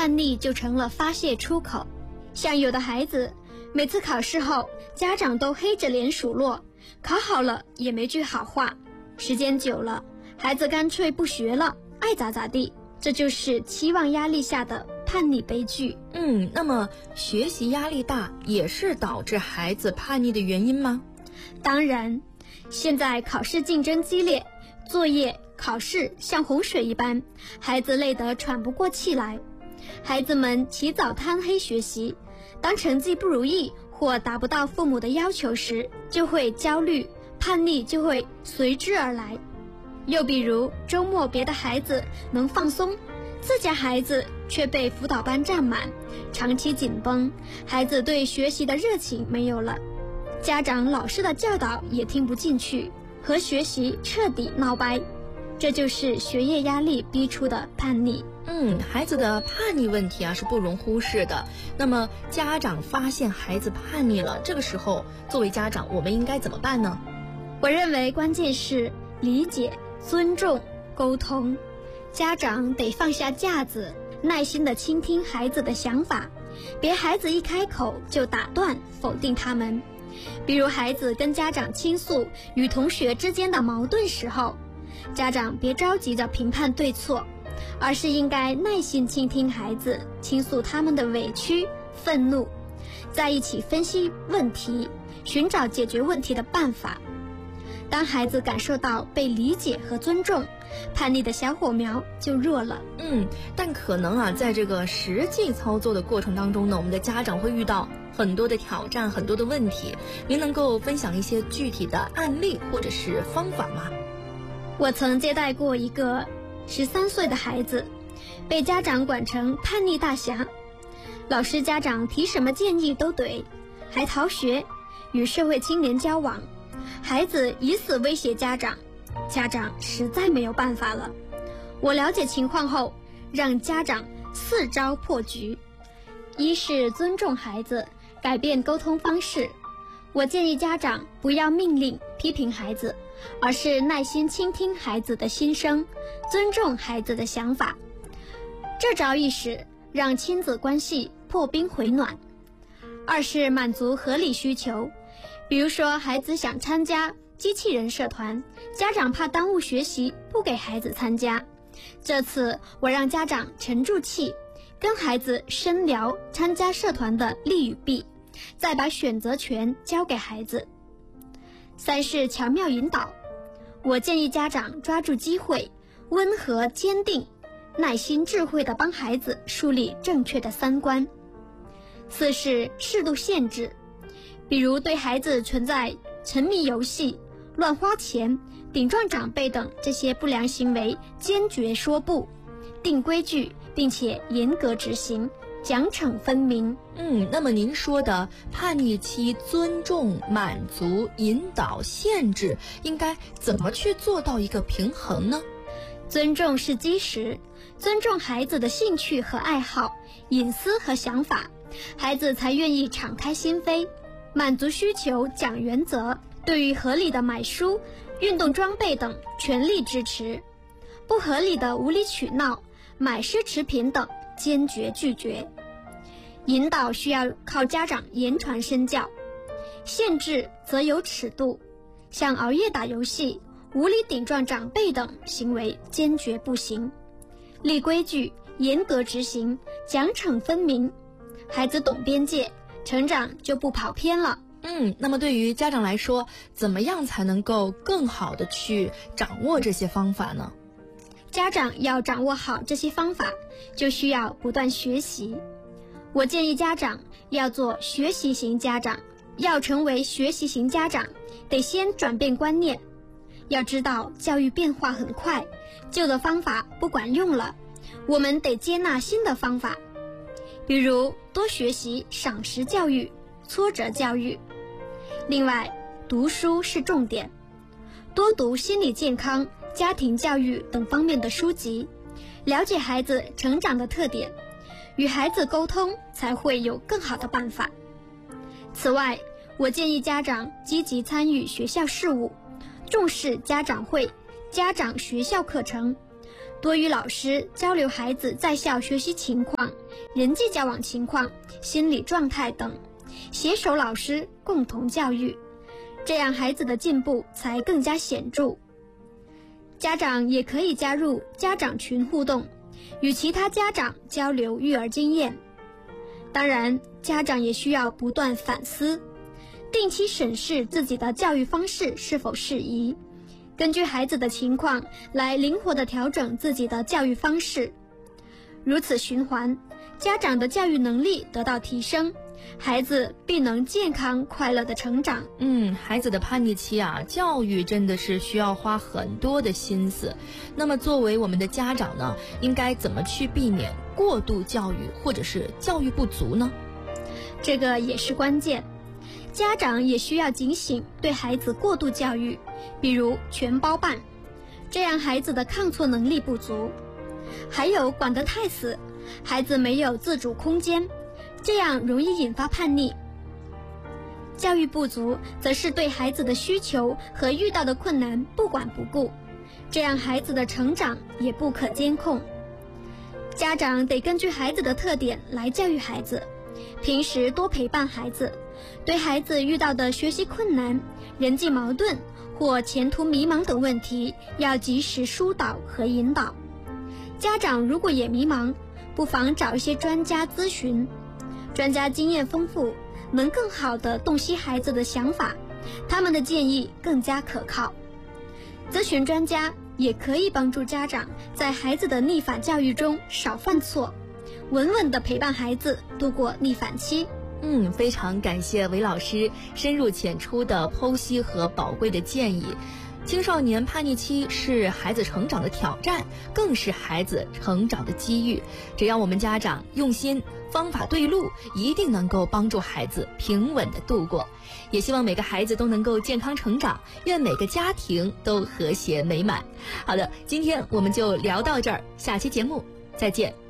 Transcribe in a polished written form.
叛逆就成了发泄出口。像有的孩子每次考试后，家长都黑着脸数落，考好了也没句好话，时间久了，孩子干脆不学了，爱咋咋地，这就是期望压力下的叛逆悲剧。 那么学习压力大也是导致孩子叛逆的原因吗？ 当然，现在考试竞争激烈，作业考试像洪水一般，孩子累得喘不过气来。孩子们起早贪黑学习，当成绩不如意或达不到父母的要求时，就会焦虑，叛逆就会随之而来。又比如周末别的孩子能放松，自家孩子却被辅导班占满，长期紧绷，孩子对学习的热情没有了，家长老师的教导也听不进去，和学习彻底闹掰，这就是学业压力逼出的叛逆。 孩子的叛逆问题是不容忽视的。那么家长发现孩子叛逆了，这个时候作为家长我们应该怎么办呢？ 我认为关键是理解、尊重、沟通。家长得放下架子，耐心地倾听孩子的想法，别孩子一开口就打断否定他们。比如孩子跟家长倾诉与同学之间的矛盾时候，家长别着急着评判对错，而是应该耐心倾听孩子倾诉他们的委屈、愤怒，在一起分析问题，寻找解决问题的办法。当孩子感受到被理解和尊重，叛逆的小火苗就弱了。 但可能在这个实际操作的过程当中呢，我们的家长会遇到很多的挑战，很多的问题。您能够分享一些具体的案例或者是方法吗？ 我曾接待过一个13岁的孩子，被家长管成叛逆大侠，老师家长提什么建议都怼，还逃学，与社会青年交往，孩子以死威胁家长，家长实在没有办法了。我了解情况后，让家长4招破局。一是尊重孩子，改变沟通方式。我建议家长不要命令批评孩子，而是耐心倾听孩子的心声，尊重孩子的想法。这招一使，让亲子关系破冰回暖。二是满足合理需求，比如说孩子想参加机器人社团，家长怕耽误学习，不给孩子参加。这次我让家长沉住气，跟孩子深聊参加社团的利与弊，再把选择权交给孩子。三是巧妙引导，我建议家长抓住机会，温和坚定，耐心智慧地帮孩子树立正确的三观。四是适度限制，比如对孩子存在沉迷游戏、乱花钱、顶撞长辈等这些不良行为，坚决说不，定规矩，并且严格执行，奖惩分明。 那么您说的叛逆期尊重、满足、引导、限制，应该怎么去做到一个平衡呢？ 尊重是基石，尊重孩子的兴趣和爱好、隐私和想法，孩子才愿意敞开心扉。满足需求讲原则，对于合理的买书、运动装备等全力支持，不合理的无理取闹、买奢侈品等坚决拒绝。引导需要靠家长言传身教，限制则有尺度，像熬夜打游戏、无理顶撞长辈等行为坚决不行。立规矩，严格执行，奖惩分明，孩子懂边界，成长就不跑偏了。 那么对于家长来说，怎么样才能够更好的去掌握这些方法呢？ 家长要掌握好这些方法，就需要不断学习。我建议家长要做学习型家长，要成为学习型家长，得先转变观念。要知道教育变化很快，旧的方法不管用了，我们得接纳新的方法。比如多学习赏识教育、挫折教育。另外，读书是重点，多读心理健康、家庭教育等方面的书籍，了解孩子成长的特点，与孩子沟通才会有更好的办法。此外，我建议家长积极参与学校事务，重视家长会、家长学校课程，多与老师交流孩子在校学习情况， 人际交往情况、心理状态等，携手老师共同教育，这样孩子的进步才更加显著。家长也可以加入家长群互动，与其他家长交流育儿经验。当然，家长也需要不断反思，定期审视自己的教育方式是否适宜，根据孩子的情况来灵活地调整自己的教育方式。如此循环，家长的教育能力得到提升，孩子必能健康快乐的成长。 孩子的叛逆期啊，教育真的是需要花很多的心思。那么作为我们的家长呢，应该怎么去避免过度教育或者是教育不足呢？ 这个也是关键，家长也需要警醒对孩子过度教育，比如全包办，这样孩子的抗挫能力不足。还有管得太死，孩子没有自主空间，这样容易引发叛逆。教育不足，则是对孩子的需求和遇到的困难不管不顾，这样孩子的成长也不可监控。家长得根据孩子的特点来教育孩子，平时多陪伴孩子，对孩子遇到的学习困难、人际矛盾或前途迷茫等问题，要及时疏导和引导。家长如果也迷茫，不妨找一些专家咨询，专家经验丰富，能更好地洞悉孩子的想法，他们的建议更加可靠。咨询专家也可以帮助家长在孩子的逆反教育中少犯错，稳稳地陪伴孩子度过逆反期。 非常感谢韦老师深入浅出的剖析和宝贵的建议。青少年叛逆期是孩子成长的挑战，更是孩子成长的机遇。只要我们家长用心，方法对路，一定能够帮助孩子平稳地度过。也希望每个孩子都能够健康成长，愿每个家庭都和谐美满。好的，今天我们就聊到这儿，下期节目再见。